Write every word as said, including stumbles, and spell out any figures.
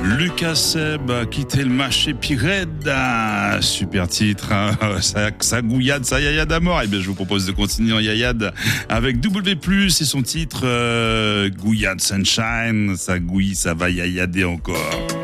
Lucas Seb a quitté le marché Pirède. Super titre, hein. ça, ça gouillade, ça yayade à mort. Eh bien, je vous propose de continuer en yayade avec W plus et son titre euh, Gouillade Sunshine. Ça gouille, ça va yayader encore.